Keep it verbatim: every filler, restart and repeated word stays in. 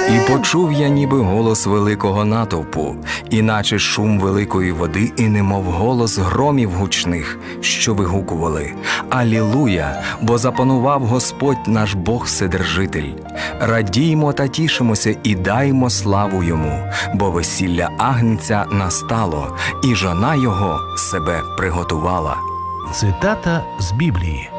І почув я ніби голос великого натовпу, іначе шум великої води, і немов голос громів гучних, що вигукували: «Алілуя! Бо запанував Господь наш Бог Вседержитель! Радіймо та тішимося і даймо славу Йому, бо весілля Агнця настало, і жона Його себе приготувала». Цитата з Біблії.